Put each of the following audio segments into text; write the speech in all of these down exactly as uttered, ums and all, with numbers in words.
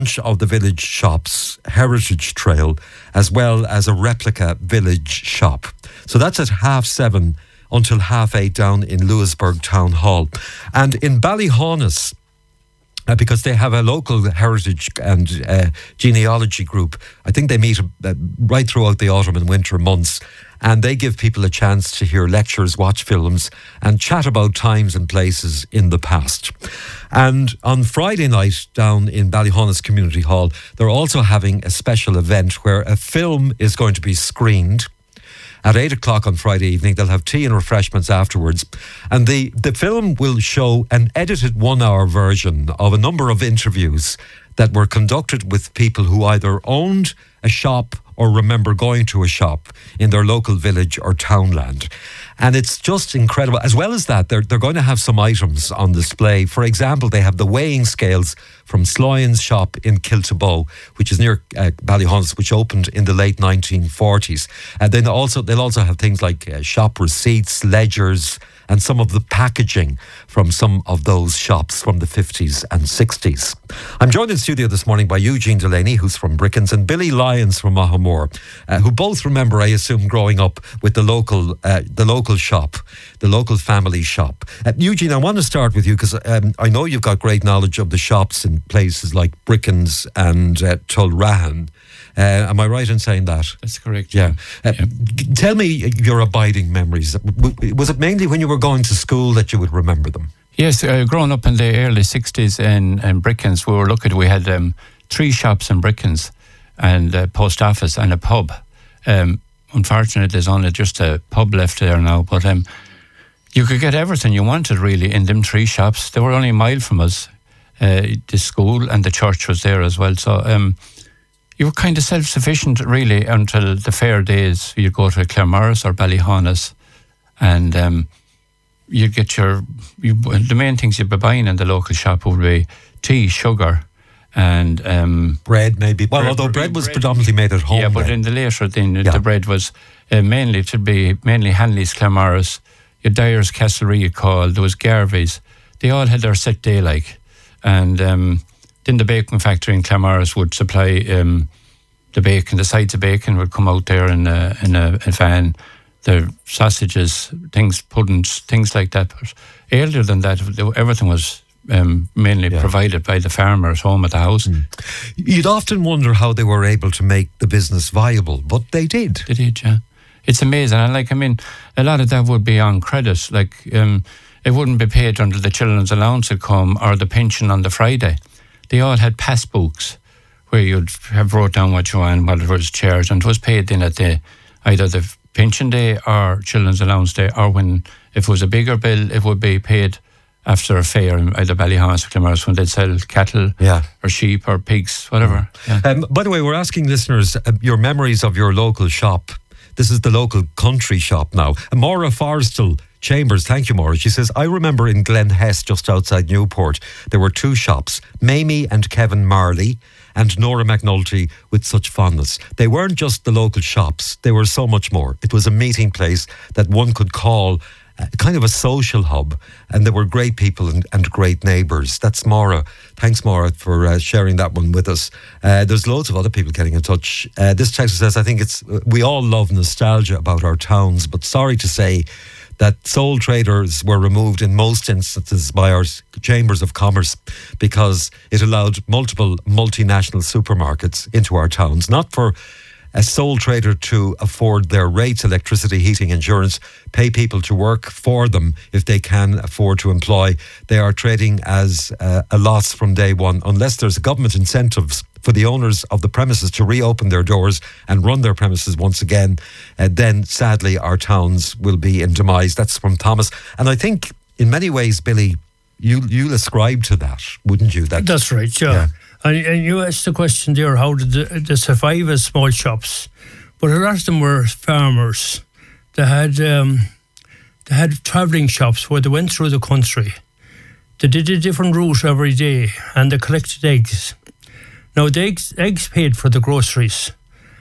of the village shop's heritage trail, as well as a replica village shop. So that's at half seven until half eight down in Louisburgh Town Hall. And in Ballyhaunis, Uh, because they have a local heritage and uh, genealogy group. I think they meet uh, right throughout the autumn and winter months, and they give people a chance to hear lectures, watch films, and chat about times and places in the past. And on Friday night down in Ballyhaunis Community Hall, they're also having a special event where a film is going to be screened. At eight o'clock on Friday evening, they'll have tea and refreshments afterwards. And the, the film will show an edited one-hour version of a number of interviews that were conducted with people who either owned a shop or remember going to a shop in their local village or townland. And it's just incredible. As well as that, they're, they're going to have some items on display. For example, they have the weighing scales from Sloyan's shop in Kiltaboe, which is near uh, Ballyhaunis, which opened in the late nineteen forties. And then also they'll also have things like uh, shop receipts, ledgers, and some of the packaging from some of those shops from the fifties and sixties. I'm joined in studio this morning by Eugene Delaney, who's from Brickens, and Billy Lyons from Mahamore, uh, who both remember, I assume, growing up with the local uh, the local shop, the local family shop. Uh, Eugene, I want to start with you because um, I know you've got great knowledge of the shops in places like Brickens and uh, Tulrahan. Uh, am I right in saying that? That's correct. Yeah. Uh, yeah. g- Tell me your abiding memories. W- Was it mainly when you were going to school that you would remember them? Yes, uh, growing up in the early sixties in, in Brickens, we were lucky. We had um, three shops in Brickens and a post office and a pub. Um, unfortunately, there's only just a pub left there now, but um, you could get everything you wanted really in them three shops. They were only a mile from us. Uh, the school and the church was there as well. So um, you were kind of self-sufficient really until the fair days. You'd go to Claremorris or Ballyhaunis and um, you'd get your, you, the main things you'd be buying in the local shop would be tea, sugar, and um, bread maybe. Well, bread, although bread was bread. predominantly made at home. Yeah, but then. in the later then Yeah. the bread was uh, mainly, to be mainly Hanley's, Claremorris, your Dyer's, Castlereagh you call, there was Garvey's. They all had their set day like. And um, then the bacon factory in Claremorris would supply um, the bacon, the sides of bacon would come out there in a, in a, a van. The sausages, things, puddings, things like that. But earlier than that, everything was um, mainly Yeah. provided by the farmers home at the house. Mm. You'd often wonder how they were able to make the business viable, but they did. They did, yeah. It's amazing. And like, I mean, a lot of that would be on credit. Like, um, it wouldn't be paid under the children's allowance would come or the pension on the Friday. They all had passbooks where you'd have wrote down what you want, what it was charged, and it was paid then at the either the pension day or children's allowance day, or when, if it was a bigger bill, it would be paid after a fair in either Ballyhaunis or Claremorris when they'd sell cattle Yeah. or sheep or pigs, whatever. Yeah. Um, by the way, we're asking listeners uh, your memories of your local shop. This is the local country shop now. And Maura Forrestal Chambers, thank you, Maura. She says, I remember in Glen Hess, just outside Newport, there were two shops, Mamie and Kevin Marley and Nora McNulty, with such fondness. They weren't just the local shops, they were so much more. It was a meeting place that one could call uh, kind of a social hub, and there were great people and, and great neighbours. That's Maura. Thanks, Maura, for uh, sharing that one with us. Uh, there's loads of other people getting in touch. Uh, this text says, I think it's, uh, we all love nostalgia about our towns, but sorry to say that sole traders were removed in most instances by our chambers of commerce because it allowed multiple multinational supermarkets into our towns, not for a sole trader to afford their rates, electricity, heating, insurance, pay people to work for them if they can afford to employ. They are trading as uh, a loss from day one, unless there's government incentives for the owners of the premises to reopen their doors and run their premises once again. Uh, then sadly our towns will be in demise. That's from Thomas. And I think in many ways, Billy, you, you'll ascribe to that, wouldn't you? That, That's right, yeah. yeah. And, and you asked the question there, how did they, they survive as small shops? But a lot of them were farmers. They had um, they had travelling shops where they went through the country. They did a different route every day and they collected eggs. Now, the eggs, eggs paid for the groceries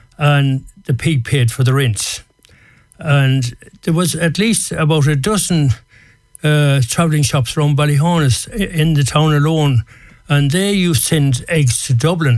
and the pig paid for the rents. And there was at least about a dozen uh, travelling shops around Ballyhaunis in the town alone. and they used to send eggs to Dublin.